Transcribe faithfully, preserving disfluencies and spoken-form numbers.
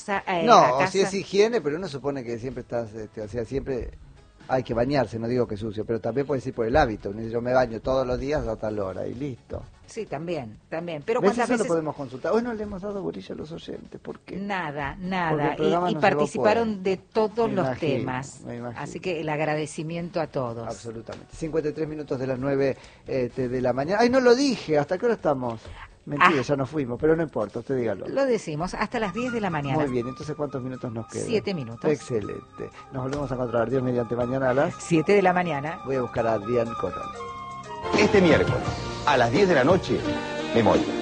casa. Eh, no, a o casa... si es higiene, pero uno supone que siempre estás, este, o sea, siempre hay que bañarse, no digo que sucio, pero también puede ser por el hábito. Yo me baño todos los días a tal hora y listo. Sí, también, también. Pero ¿Ves? cuántas Eso veces... lo podemos consultar. Hoy no le hemos dado bolilla a los oyentes, ¿por qué? Nada, Porque nada. el programa Y, y no se participaron puede. de todos Me los imagino, temas. me imagino. Así que el agradecimiento a todos. Absolutamente. cincuenta y tres minutos de las nueve este, de la mañana. ¡Ay, no lo dije! ¿Hasta qué hora estamos? Mentira, Ah, ya nos fuimos, pero no importa, usted dígalo. Lo decimos, hasta las diez de la mañana. Muy bien, entonces ¿cuántos minutos nos quedan? Siete minutos. Excelente. Nos volvemos a encontrar, Dios mediante, mañana a las... Siete de la mañana. Voy a buscar a Adrián Coronel. Este miércoles, a las diez de la noche, Memoria.